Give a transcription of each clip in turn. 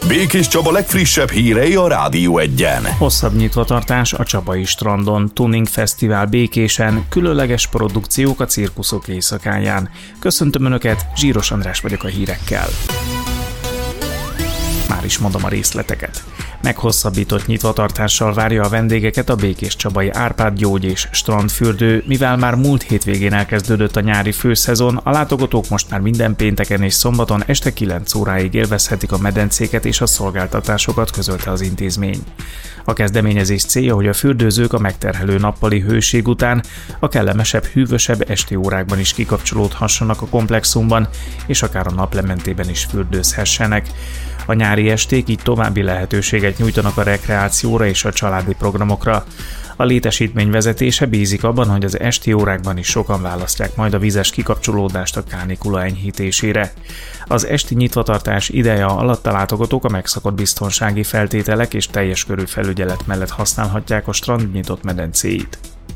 Békés Csaba legfrissebb hírei a Rádió Egyen. Hosszabb nyitvatartás a Csabai strandon, Tuning Fesztivál Békésen, különleges produkciók a cirkuszok éjszakáján. Köszöntöm Önöket, Zsíros András vagyok a hírekkel. Már is mondom a részleteket. Meghosszabbított nyitvatartással várja a vendégeket a Békés Csabai Árpád gyógy és strandfürdő, mivel már múlt hétvégén elkezdődött a nyári főszezon, a látogatók most már minden pénteken és szombaton este 9 óráig élvezhetik a medencéket és a szolgáltatásokat, közölte az intézmény. A kezdeményezés célja, hogy a fürdőzők a megterhelő nappali hőség után a kellemesebb, hűvösebb esti órákban is kikapcsolódhassanak a komplexumban, és akár a naplementében is fürdőzhessenek. A nyári esték így további lehetőséget nyújtanak a rekreációra és a családi programokra. A létesítmény vezetése bízik abban, hogy az esti órákban is sokan választják majd a vizes kikapcsolódást a kánikula enyhítésére. Az esti nyitvatartás ideje alatt a látogatók a megszakadt biztonsági feltételek és teljes körű felügyelet mellett használhatják a strand nyitott medencéit.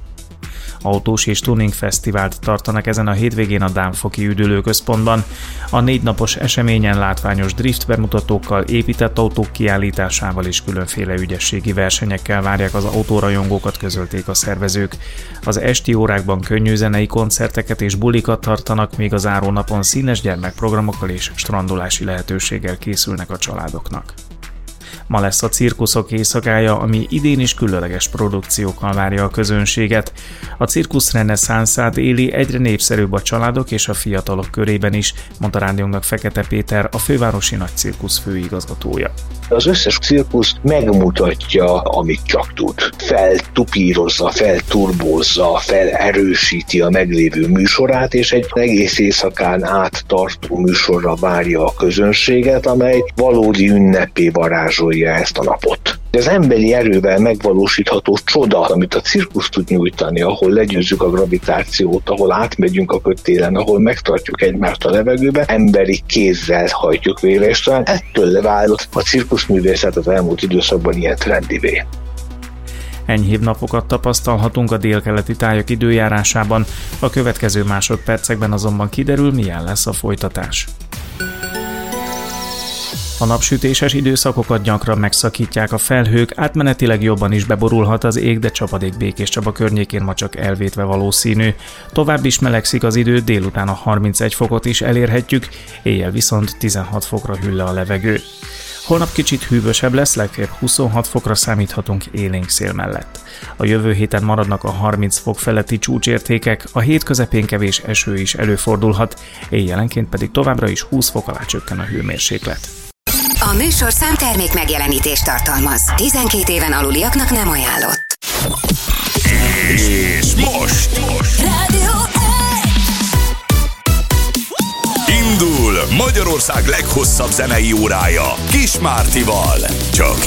Autós és Tuning Fesztivált tartanak ezen a hétvégén a Dámfoki üdülőközpontban. A 4 napos eseményen látványos drift bemutatókkal, épített autók kiállításával és különféle ügyességi versenyekkel várják az autórajongókat, közölték a szervezők. Az esti órákban könnyű zenei koncerteket és bulikat tartanak, míg a zárónapon színes gyermekprogramokkal és strandolási lehetőséggel készülnek a családoknak. Ma lesz a cirkuszok éjszakája, ami idén is különleges produkciókkal várja a közönséget. A cirkusz reneszánszát éli egyre népszerűbb a családok és a fiatalok körében is, mondta rádiónknak Fekete Péter, a fővárosi nagy cirkusz főigazgatója. Az összes cirkusz megmutatja, amit csak tud. Feltupírozza, felturbózza, felerősíti a meglévő műsorát, és egy egész éjszakán át tartó műsorra várja a közönséget, amely valódi ünnepé varázsolja ezt a napot. Az emberi erővel megvalósítható csoda, amit a cirkusz tud nyújtani, ahol legyőzzük a gravitációt, ahol átmegyünk a kötélen, ahol megtartjuk egymást a levegőbe, emberi kézzel hajtjuk végre, és talán ettől vált a cirkuszművészet az elmúlt időszakban ilyen trendivé. Enyhébb napokat tapasztalhatunk a délkeleti tájak időjárásában, a következő másodpercekben azonban kiderül, milyen lesz a folytatás. A napsütéses időszakokat gyakran megszakítják a felhők, átmenetileg jobban is beborulhat az ég, de csapadék Békés Csaba környékén ma csak elvétve valószínű. Tovább is melegszik az idő, délután a 31 fokot is elérhetjük, éjjel viszont 16 fokra hűl le a levegő. Holnap kicsit hűvösebb lesz, legfeljebb 26 fokra számíthatunk élénk szél mellett. A jövő héten maradnak a 30 fok feletti csúcsértékek, a hét közepén kevés eső is előfordulhat, éjjelenként pedig továbbra is 20 fok alá csökken a hőmérséklet. A műsorszám termék megjelenítést tartalmaz. 12 éven aluliaknak nem ajánlott. És most Rádió indul Magyarország leghosszabb zenei órája Kis Mártival. Csak